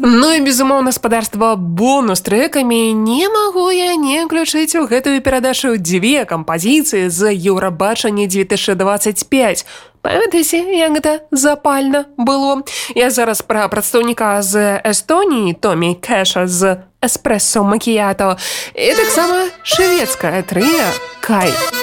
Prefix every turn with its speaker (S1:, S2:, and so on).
S1: Ну і, безумоўна, спадарства бонус-трэкамі не магу я не ўключыць у гэтую перадачу дзве кампазіцыі з Еўрабачання 2025. Памятаеце, як гэта запальна было? Я зараз пра прадстаўніка з Эстоніі, Томі Кэша з «Эспрэсо Макіято», і таксама шведскае трыа «Кай».